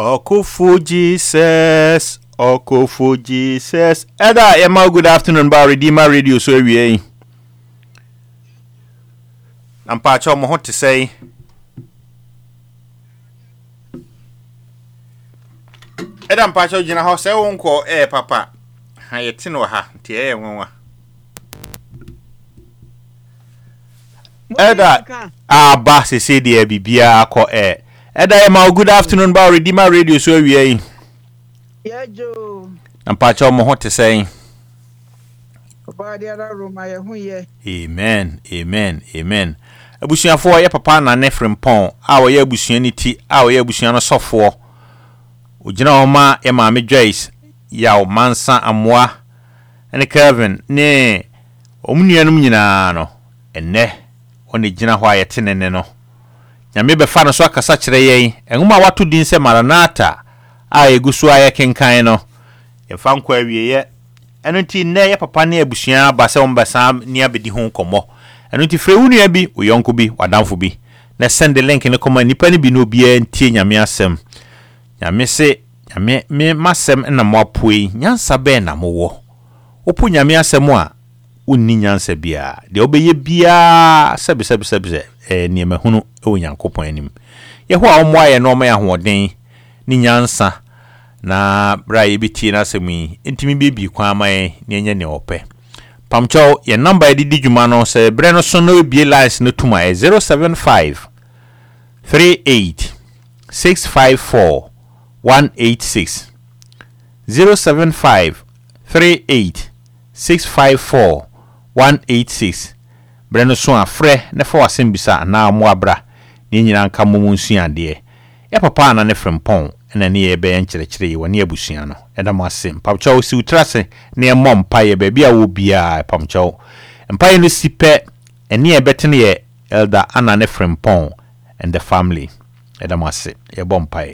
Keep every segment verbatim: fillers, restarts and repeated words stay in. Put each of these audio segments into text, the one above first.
Okufu Jesus, Okufu Jesus. Eda, Emma, good afternoon, by Redeemer Radio, so we are. I'm Pacho, I'm hot to say. Eda, I'm Pacho, Jina House, I won't call eh, Papa. I tino ha, tia, one. Eda, ah, Bassy, say, dear, be beer, call eh. Eda, Emma, good afternoon, by Redeemer Radio, so we are. Yeah, Joe. I'm Pacho, I'm hot to say. Amen, amen, amen. Abusuafo ye papa na nefrem pon a wo ye abusuaniti a wo ye abusuano sofo ogina oma ye maame Joyce ya o mansa amoa ene Kevin ne omunuanum nyina no enne oni gina ho ayete nene no nyame be fa no so akasa kire yen enhuma wato din se Maranatha a egusu aye kenkan no ye fa nkwa awieye eno ti ne ye papa ne abusua ba se ombesa ne abedi ho komo eno ti frɛ wunu abi oyonko bi wadamfo bi na send the link ne koma nipa ne bi no bia ntie nyame asem nyame se nyame me masem na mo apoi nyansa be na mo wo opo nyame asem a onni nyansa bia de obeye bia sebe sebe sebe eh niema hunu e onyankopon anim ye ho a omo aye no omo ya hoden ni nyansa na bra ye bitie na asem ntimi bebi kwa amaye ne enye ne ope Pamcho, your number I did Jumano say Breno Sono be lines no tuma zero seven five three eight six five four one eight six zero seven five three eight six five four one eight six Breno so afre ne for asembisa na amoabra ni nyina nka momunsu ade e papa na ne frempon na ne ye be enkyerechire woni abusua no eda mo asem pamcho si utrase ne emom mpaye be bia wo bia pamcho mpaye no sipe ene ye betene ye elder ana ne frempon and the family eda mo ase ye bom mpaye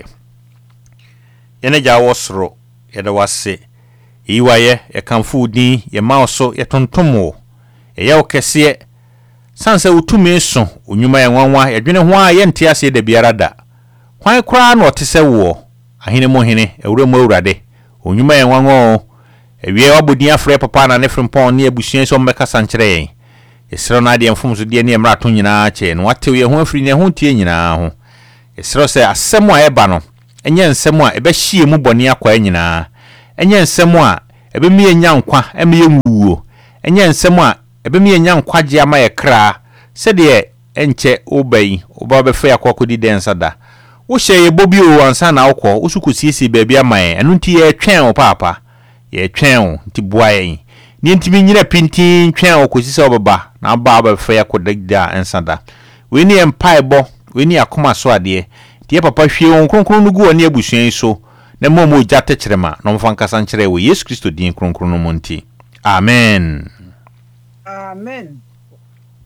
ye ne ja wosoro ye da wase yiwaye ye kamfu din ye maoso ye tontomo ye ye okese sanse utumi so onwuma ye nwanwa ye dwene ho a ye nte ase de biara da hwan kra na otese wo ahine mo hene ewure mo awurade onwuma ye nwanwo ewie wabodin afre papa na ne frempon ne abusua so mbeka sankyere yen yesero na de mfom so de ne emrato nyina che no watew ye ho afri ne ho tie nyina ho yesero se asem a eba no enye nsem a ebe hie mu bone akwa nyina enye nsem a ebe mi enya nkwa eme ye nwuo enye nsem a ebe mi enya nkwa je ama ye kra se de enche obai oba be fe akokodi densa da wo hye bobi o ansa na akọ usukosisi baabi amaye enu nti ye twen o papa ye twen o nti boaye ni ntimi nyina pintin twen o kosisi obaba na ba ba fe akodagda ansa da we ni empaibo we ni akoma so ade tie papa hwie won kronkron no gu oni abusuan so na momo jate kyerema no mfa nkasa nkyere we Yesu Kristo din kronkron no monti amen amen.